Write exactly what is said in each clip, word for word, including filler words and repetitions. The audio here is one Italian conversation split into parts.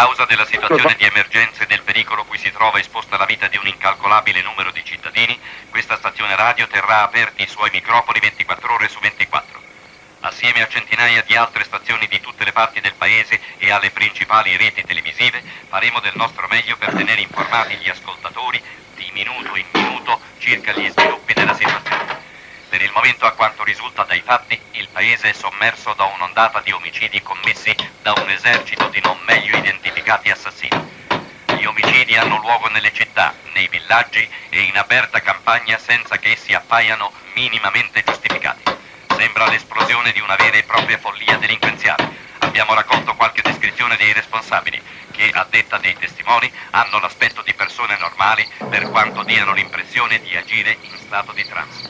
causa della situazione di emergenza e del pericolo cui si trova esposta la vita di un incalcolabile numero di cittadini, questa stazione radio terrà aperti i suoi microfoni ventiquattro ore su ventiquattro. Assieme a centinaia di altre stazioni di tutte le parti del paese e alle principali reti televisive, faremo del nostro meglio per tenere informati gli ascoltatori di minuto in minuto circa gli sviluppi della situazione. Per il momento, a quanto risulta dai fatti, il paese è sommerso da un'ondata di omicidi commessi da un esercito di non meglio identificati assassini. Gli omicidi hanno luogo nelle città, nei villaggi e in aperta campagna senza che essi appaiano minimamente giustificati. Sembra l'esplosione di una vera e propria follia delinquenziale. Abbiamo raccolto qualche descrizione dei responsabili, che, a detta dei testimoni, hanno l'aspetto di persone normali, per quanto diano l'impressione di agire in stato di trance.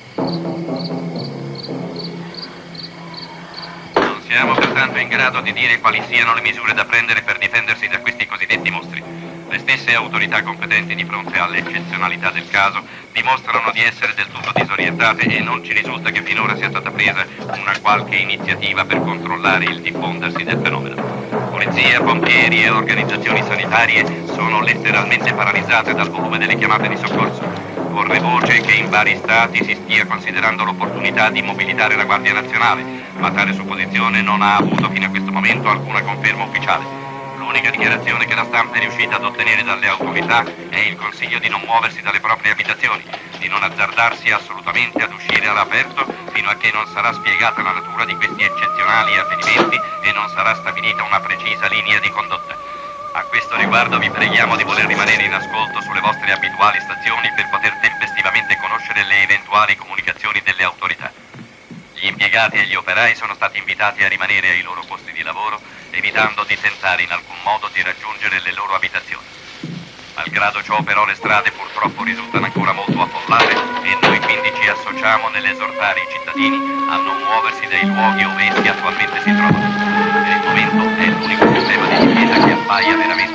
Non siamo pertanto in grado di dire quali siano le misure da prendere per difendersi da questi cosiddetti mostri. Le stesse autorità competenti, di fronte all'eccezionalità del caso, dimostrano di essere del tutto disorientate e non ci risulta che finora sia stata presa una qualche iniziativa per controllare il diffondersi del fenomeno. Polizia, pompieri e organizzazioni sanitarie sono letteralmente paralizzate dal volume delle chiamate di soccorso. Corre voce che in vari stati si stia considerando l'opportunità di mobilitare la Guardia Nazionale, ma tale supposizione non ha avuto fino a questo momento alcuna conferma ufficiale. L'unica dichiarazione che la stampa è riuscita ad ottenere dalle autorità è il consiglio di non muoversi dalle proprie abitazioni, di non azzardarsi assolutamente ad uscire all'aperto fino a che non sarà spiegata la natura di questi eccezionali avvenimenti e non sarà stabilita una precisa linea di condotta. A questo riguardo vi preghiamo di voler rimanere in ascolto sulle vostre abituali stazioni per poter tempestivamente conoscere le eventuali comunicazioni delle autorità. Gli impiegati e gli operai sono stati invitati a rimanere ai loro posti di lavoro, evitando di tentare in alcun modo di raggiungere le loro abitazioni. Malgrado ciò, però, le strade purtroppo risultano ancora molto affollate e noi quindi ci associamo nell'esortare i cittadini a non muoversi dai luoghi ove essi attualmente si trovano. Per il momento è l'unico sistema di difesa che appaia veramente